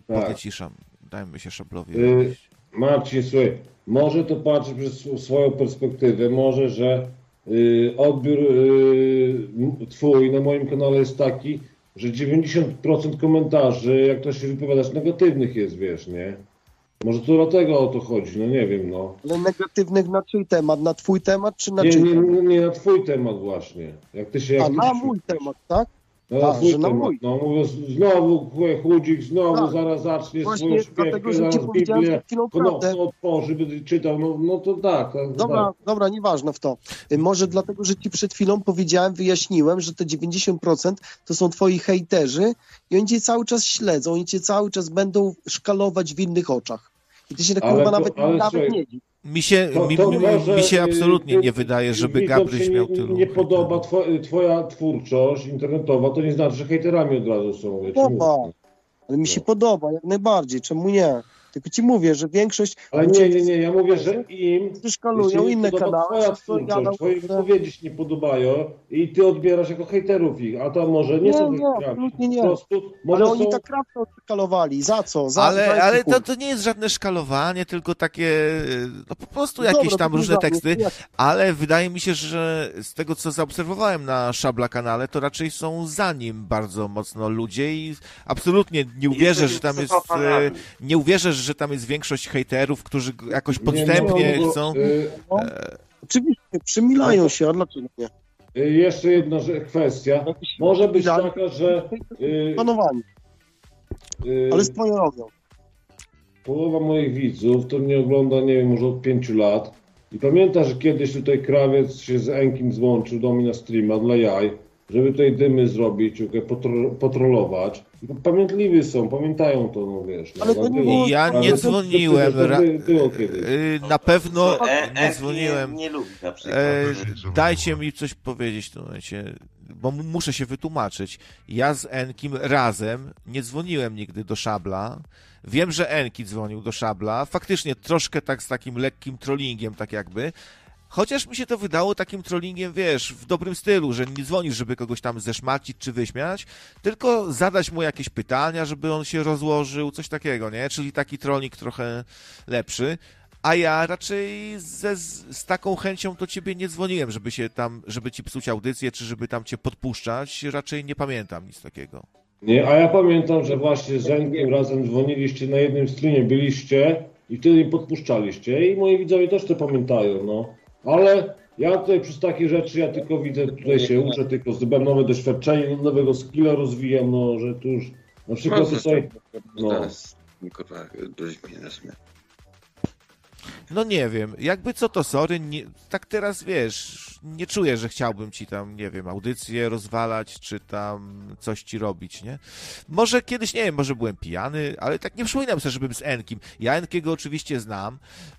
powyciszam. Dajmy się Szablowi. Marcin, słuchaj, może to patrzeć przez swoją perspektywę, może, że odbiór twój na moim kanale jest taki, że 90% komentarzy, jak to się wypowiadasz, negatywnych jest, wiesz, nie? Może to dlatego o to chodzi, no nie wiem, no. Ale negatywnych na czyj temat? Na twój temat, czy na czyj temat? Nie, na twój temat właśnie. Jak ty się... na mój temat, tak? No, na twój że na temat. mój. No mówię, znowu chłodzik, znowu zaraz zacznie swoją śpiewkę, zaraz Biblię otworzy, będzie czytał, no to tak. Dobra, nieważne w to. Może dlatego, że ci przed chwilą powiedziałem, wyjaśniłem, że te 90% to są twoi hejterzy i oni cię cały czas śledzą, oni cię cały czas będą szkalować w innych oczach. I ty się kurwa nawet nie dziw. Mi się absolutnie nie wydaje, żeby Gabryś miał tylu. Nie podoba twoja twórczość internetowa, to nie znaczy, że hejterami od razu są. Podoba, ale mi się podoba, jak najbardziej, czemu nie? Tylko ci mówię, że większość... Ale nie, ja mówię, że im szkalują inne kanały. Twoja twórczość, twoje wypowiedzi się nie podobają i ty odbierasz jako hejterów ich, a to może nie są absolutnie nie. Po prostu, ale oni tak raptem szkalowali. Za co? Ale to nie jest żadne szkalowanie, tylko takie, no po prostu jakieś tam różne teksty, ale wydaje mi się, że z tego, co zaobserwowałem na Szabla kanale, to raczej są za nim bardzo mocno ludzie i absolutnie nie uwierzę, że tam jest, nie uwierzę, że tam jest większość hejterów, którzy jakoś podstępnie chcą... Oczywiście, przymilają się, a dlaczego nie? Jeszcze jedna kwestia. Może być taka, że... Panowanie. Ale swoje robią. Połowa moich widzów to mnie ogląda, nie wiem, może od 5 lat. I pamięta, że kiedyś tutaj krawiec się z Enkim złączył do mnie na streama dla jaj, żeby tutaj dymy zrobić, potrolować. Pamiętliwi są, pamiętają to, no wiesz. No, ale to nie było... Ja nie dzwoniłem. Było kiedyś. Na pewno nie dzwoniłem. Nie lubi na przykład. Dajcie mi coś powiedzieć w tym momencie, bo muszę się wytłumaczyć. Ja z Enkim razem nie dzwoniłem nigdy do Szabla. Wiem, że Enki dzwonił do Szabla. Faktycznie troszkę tak z takim lekkim trollingiem, tak jakby. Chociaż mi się to wydało takim trollingiem, wiesz, w dobrym stylu, że nie dzwonisz, żeby kogoś tam zeszmacić czy wyśmiać, tylko zadać mu jakieś pytania, żeby on się rozłożył, coś takiego, nie? Czyli taki trolling trochę lepszy. A ja raczej z taką chęcią to ciebie nie dzwoniłem, żeby ci psuć audycję, czy żeby tam cię podpuszczać. Raczej nie pamiętam nic takiego. Nie, a ja pamiętam, że właśnie z Enkiem razem dzwoniliście na jednym streamie, byliście i wtedy podpuszczaliście i moi widzowie też to pamiętają, no. Ale ja tutaj przez takie rzeczy, ja tylko widzę, tutaj się uczę, tylko zdobywam nowe doświadczenie, nowego skilla rozwijam, no, że tu już na przykład tutaj... No. Teraz, kurwa, dość mnie na sumie. No nie wiem, jakby co to, sorry, tak teraz, wiesz, nie czuję, że chciałbym ci tam, nie wiem, audycję rozwalać, czy tam coś ci robić, nie? Może kiedyś, nie wiem, może byłem pijany, ale tak nie przypominam sobie, żebym z Enkim. Ja Enkiego oczywiście znam,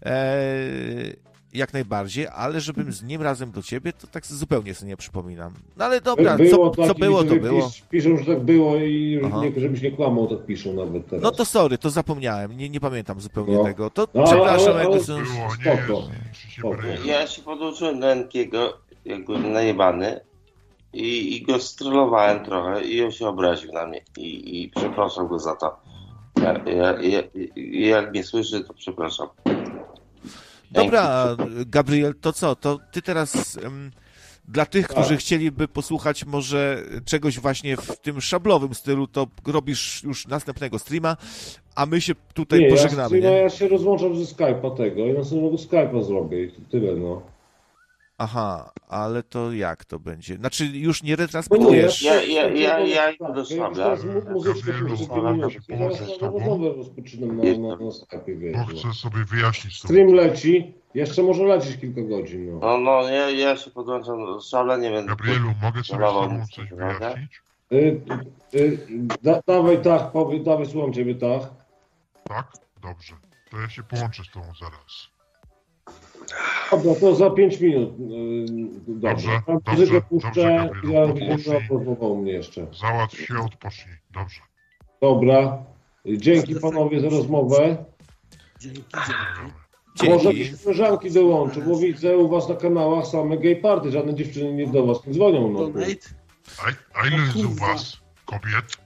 jak najbardziej, ale żebym z nim razem do ciebie, to tak zupełnie sobie nie przypominam. No ale dobra, co było, to było. Piszą, że tak było i żebyś nie kłamał, tak piszą nawet teraz. No to sorry, to zapomniałem, nie pamiętam zupełnie tego. To przepraszam, jak to są... Spoko. Ja się podłączyłem do Enkiego, jak byłem najebany i go strollowałem trochę i on się obraził na mnie i przepraszam go za to. Jak mnie słyszy, to przepraszam. Dobra, Gabriel, to co? To ty teraz dla tych, którzy chcieliby posłuchać może czegoś właśnie w tym szablowym stylu, to robisz już następnego streama, a my się tutaj pożegnamy. Ja się rozłączam ze Skype'a tego i następnego Skype'a zrobię i tyle, no. Aha, ale to jak to będzie? Znaczy już nie retransmitujesz. Ja idę do Szabla. Rozpoczynam na Skype'ie, wiesz. Chcę sobie wyjaśnić. Stream leci, jeszcze może lecieć kilka godzin, no. No, ja się podłączam do Szabla, nie wiem. Gabrielu, mogę sobie z tobą coś wyjaśnić? Dawaj, dawaj, słucham ciebie, tak. Tak? Dobrze. To ja się połączę z tobą zaraz. Dobra, to za 5 minut. Dobrze, Muzykę puszczę, Gabrielu, pozwował mnie jeszcze. Załatw się, odpocznij. Dobrze. Dobra. Dzięki panowie za rozmowę. Dzięki. Może jakieś koleżanki dołączą, bo widzę u was na kanałach same gay party, żadne dziewczyny nie do was nie dzwonią. No. A ile jest u was kobiet?